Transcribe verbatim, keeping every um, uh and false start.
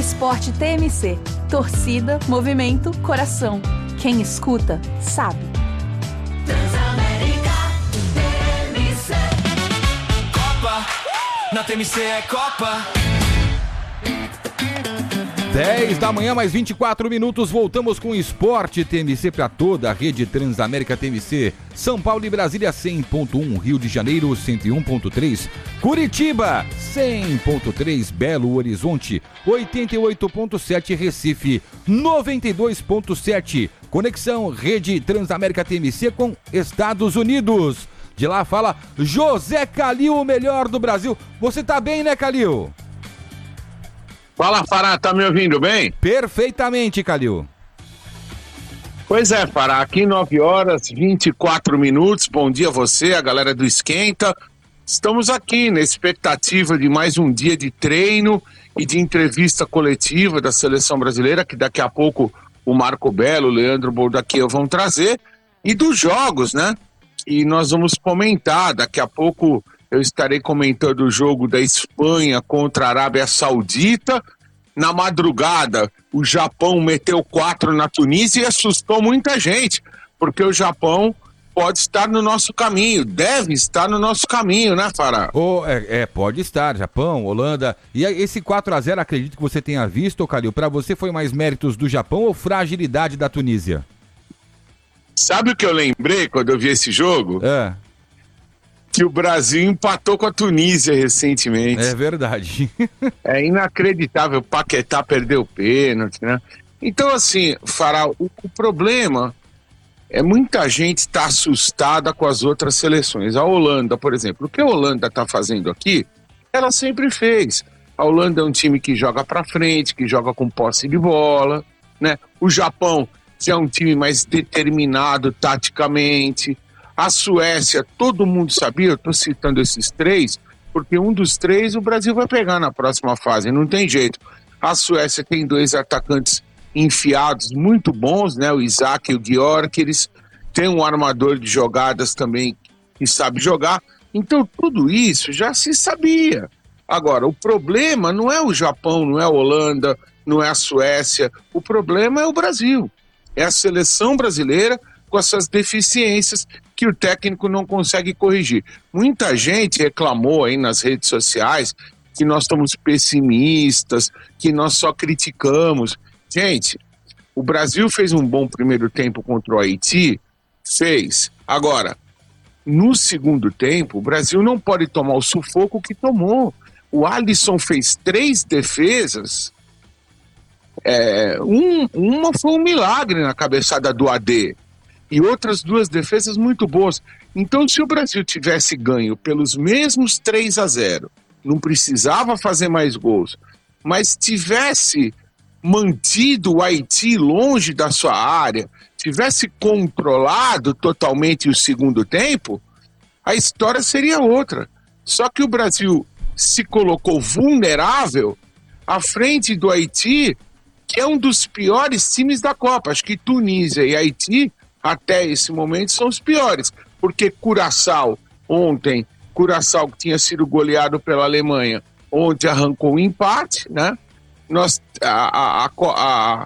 Esporte T M C. Torcida, movimento, coração. Quem escuta, sabe. Transamérica T M C. Copa, na T M C é Copa. dez da manhã, mais vinte e quatro minutos, voltamos com o Esporte T M C para toda a rede Transamérica T M C. São Paulo e Brasília cem ponto um, Rio de Janeiro cento e um ponto três, Curitiba cem ponto três, Belo Horizonte oitenta e oito ponto sete, Recife noventa e dois ponto sete. Conexão Rede Transamérica T M C com Estados Unidos. De lá fala José Calil, o melhor do Brasil. Você tá bem, né, Calil? Fala, Fará, tá me ouvindo bem? Perfeitamente, Calil. Pois é, Fará, aqui nove horas e vinte e quatro minutos, bom dia a você, a galera do Esquenta. Estamos aqui na expectativa de mais um dia de treino e de entrevista coletiva da Seleção Brasileira, que daqui a pouco o Marco Belo, o Leandro Boldaquia vão trazer, e dos jogos, né? E nós vamos comentar, daqui a pouco eu estarei comentando o jogo da Espanha contra a Arábia Saudita. Na madrugada, o Japão meteu quatro na Tunísia e assustou muita gente, porque o Japão pode estar no nosso caminho, deve estar no nosso caminho, né, Fará? Oh, é, é, pode estar, Japão, Holanda. E esse quatro a zero, acredito que você tenha visto, Calil, para você foi mais méritos do Japão ou fragilidade da Tunísia? Sabe o que eu lembrei quando eu vi esse jogo? É. Que o Brasil empatou com a Tunísia recentemente. É verdade. É inacreditável, o Paquetá perdeu o pênalti, né? Então, assim, Fará, o, o problema é muita gente está assustada com as outras seleções. A Holanda, por exemplo, o que a Holanda está fazendo aqui, ela sempre fez. A Holanda é um time que joga para frente, que joga com posse de bola, né? O Japão, que é um time mais determinado taticamente. A Suécia, todo mundo sabia, eu estou citando esses três, porque um dos três o Brasil vai pegar na próxima fase, não tem jeito. A Suécia tem dois atacantes enfiados muito bons, né? O Isaac e o Gyökeres, tem um armador de jogadas também que sabe jogar. Então tudo isso já se sabia. Agora, o problema não é o Japão, não é a Holanda, não é a Suécia, o problema é o Brasil. É a seleção brasileira com essas deficiências que o técnico não consegue corrigir. Muita gente reclamou aí nas redes sociais que nós estamos pessimistas, que nós só criticamos. Gente, o Brasil fez um bom primeiro tempo contra o Haiti, fez. Agora, no segundo tempo, o Brasil não pode tomar o sufoco que tomou. O Alisson fez três defesas, é, um, uma foi um milagre na cabeçada do A D, e outras duas defesas muito boas. Então, se o Brasil tivesse ganho pelos mesmos três a zero, não precisava fazer mais gols, mas tivesse mantido o Haiti longe da sua área, tivesse controlado totalmente o segundo tempo, a história seria outra. Só que o Brasil se colocou vulnerável à frente do Haiti, que é um dos piores times da Copa. Acho que Tunísia e Haiti, até esse momento, são os piores, porque Curaçao, ontem, Curaçao que tinha sido goleado pela Alemanha, ontem arrancou um empate, né? Nós, a, a, a,